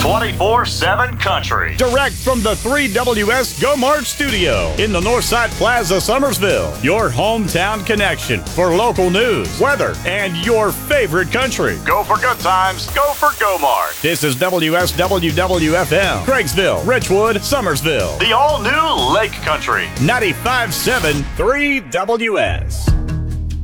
24/7 country. Direct from the 3WS Go March studio in the Northside Plaza, Summersville. Your hometown connection for local news, weather, and your favorite country. Go for good times. Go for Go March. This is WSWWFM, Craigsville, Richwood, Summersville. The all-new Lake Country. 95.7 3WS.